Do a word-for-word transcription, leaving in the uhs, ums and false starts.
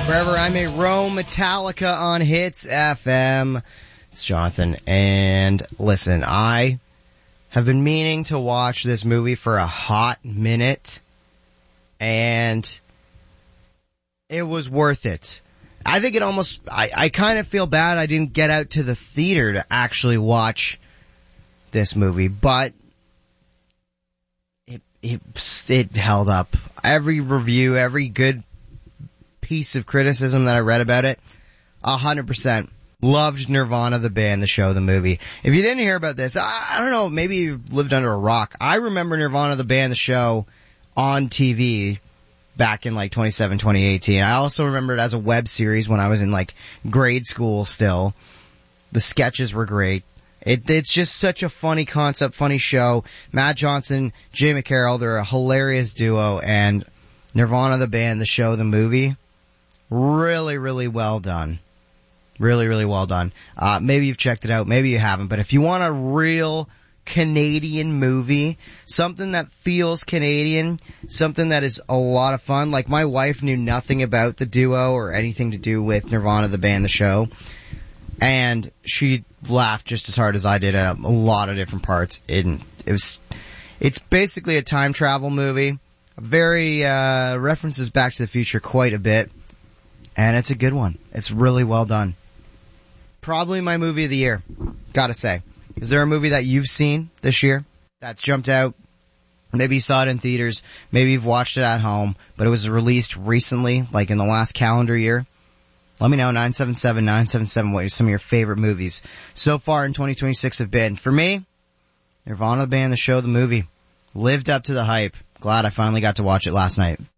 Forever I'm a Rome, Metallica on Hits F M. It's Jonathan, and listen, I have been meaning to watch this movie for a hot minute, and it was worth it. I think it almost, I, I kind of feel bad I didn't get out to the theater to actually watch this movie, but it, it, it held up. Every review, every good piece of criticism that I read about it, a hundred percent loved Nirvana, the band, the show, the movie. If you didn't hear about this, I, I don't know, maybe you lived under a rock. I remember Nirvana, the band, the show on T V back in like twenty seventeen, twenty eighteen. I also remember it as a web series when I was in like grade school still. The sketches were great. It, it's just such a funny concept, funny show. Matt Johnson, Jay McCarroll, they're a hilarious duo, and Nirvana, the band, the show, the movie, really, really well done. Really, really well done. Uh, maybe you've checked it out, maybe you haven't, but if you want a real Canadian movie, something that feels Canadian, something that is a lot of fun, like my wife knew nothing about the duo or anything to do with Nirvana, the band, the show, and she laughed just as hard as I did at a lot of different parts. It, it was, it's basically a time travel movie, very, uh, references Back to the Future quite a bit, and it's a good one. It's really well done. Probably my movie of the year, gotta say. Is there a movie that you've seen this year that's jumped out? Maybe you saw it in theaters, maybe you've watched it at home, but it was released recently, like in the last calendar year? Let me know, nine seven seven, nine seven seven, what some of your favorite movies so far in twenty twenty-six have been. For me, Nirvana, the band, the show, the movie. Lived up to the hype. Glad I finally got to watch it last night.